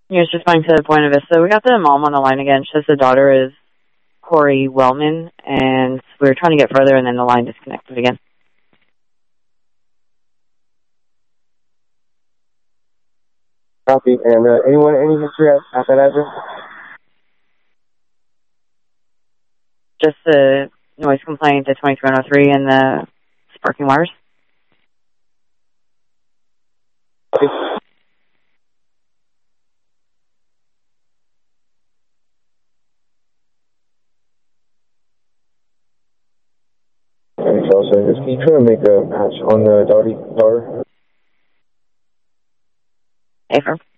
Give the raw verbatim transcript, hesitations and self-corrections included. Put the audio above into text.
Here's just going to Buena Vista. We got the mom on the line again. She says the daughter is Corey Wellman, and we were trying to get further, and then the line disconnected again. Copy. And uh, anyone, any history at, at that address? Just the noise complaint, the twenty-three oh three, and the sparking wires. Okay. Alright, so sir, just keep trying to make a patch on the daughter. daughter. Hey, firm.